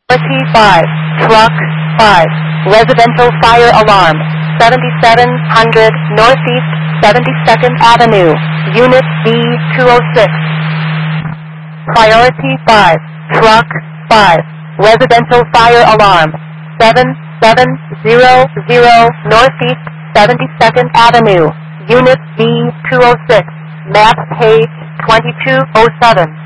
T5, Truck 5, Residential Fire Alarm, 7700 Northeast 72nd Avenue, Unit B206. Priority 5, Truck 5, Residential Fire Alarm, 7700 Northeast 72nd Avenue, Unit B206, map page 2207.